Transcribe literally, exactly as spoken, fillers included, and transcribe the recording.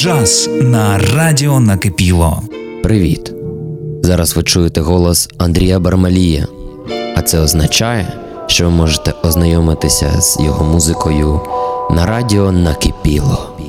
Джаз на радіо Накипіло. Привіт! Зараз ви чуєте голос Андрія Бармалія, а це означає, що ви можете ознайомитися з його музикою на радіо Накипіло.